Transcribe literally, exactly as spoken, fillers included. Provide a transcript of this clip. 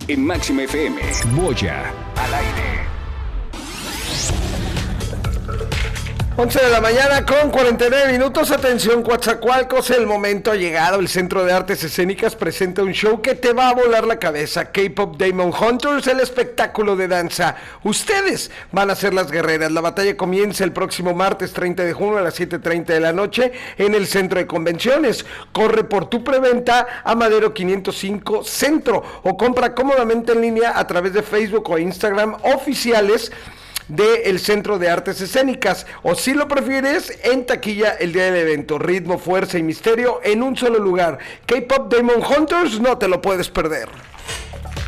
en Máxima F M. Boya al aire. once de la mañana con cuarenta y nueve minutos. Atención, Coatzacoalcos, el momento ha llegado. El Centro de Artes Escénicas presenta un show que te va a volar la cabeza. K-Pop Demon Hunters, el espectáculo de danza. Ustedes van a ser las guerreras. La batalla comienza el próximo martes treinta de junio a las siete treinta de la noche en el Centro de Convenciones. Corre por tu preventa a Madero quinientos cinco Centro o compra cómodamente en línea a través de Facebook o Instagram oficiales del Centro de Artes Escénicas, o si lo prefieres, en taquilla el día del evento. Ritmo, fuerza y misterio en un solo lugar. K-Pop Demon Hunters, no te lo puedes perder.